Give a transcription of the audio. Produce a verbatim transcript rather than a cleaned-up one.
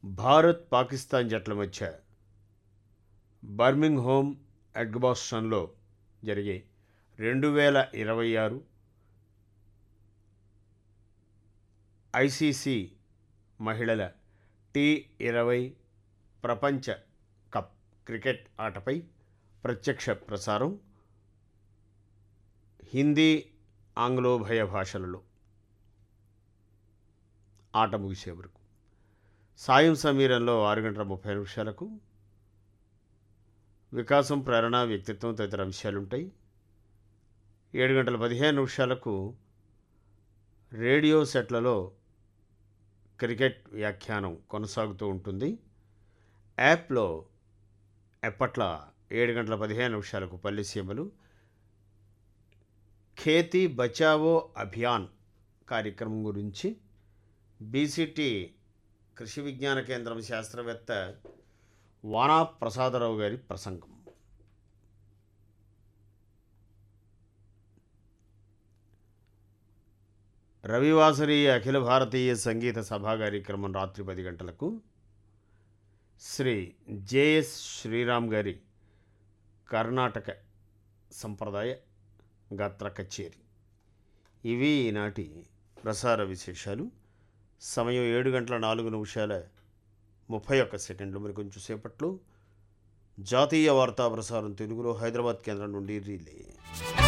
భారత్ పాకిస్తాన్ జట్ల మధ్య బర్మింగ్హామ్ ఎడ్గ్బాస్టన్లో జరిగే రెండు వేల ఇరవై ఆరు ఐసీసీ మహిళల టీ ఇరవై ప్రపంచ కప్ క్రికెట్ ఆటపై ప్రత్యక్ష ప్రసారం హిందీ ఆంగ్లోభయ భాషలలో ఆట ముగిసే వరకు సాయం సమీరంలో ఆరు గంటల ముప్పై నిమిషాలకు వికాసం, ప్రేరణ, వ్యక్తిత్వం తదితర అంశాలుంటాయి. ఏడు గంటల పదిహేను నిమిషాలకు రేడియో సెట్లలో క్రికెట్ వ్యాఖ్యానం కొనసాగుతూ ఉంటుంది. యాప్లో ఎప్పట్ల ఏడు గంటల పదిహేను నిమిషాలకు పల్లెసీమలు, ఖేతీ బచావో అభియాన్ కార్యక్రమం గురించి బీసీటీ కృషి విజ్ఞాన కేంద్రం శాస్త్రవేత్త వానా ప్రసాదరావు గారి ప్రసంగం. రవివాసరి అఖిల భారతీయ సంగీత సభా కార్యక్రమం రాత్రి పది గంటలకు శ్రీ జేఎస్ శ్రీరామ్ గారి కర్ణాటక సంప్రదాయ గాత్ర కచేరి. ఇవి ఈనాటి ప్రసార విశేషాలు. సమయం ఏడు గంటల నాలుగు నిమిషాల ముప్పై ఒక్క సెకండ్లు. మరి కొంచెం సేపట్లో జాతీయ వార్తా ప్రసారం తెలుగులో హైదరాబాద్ కేంద్రం నుండి రిలే.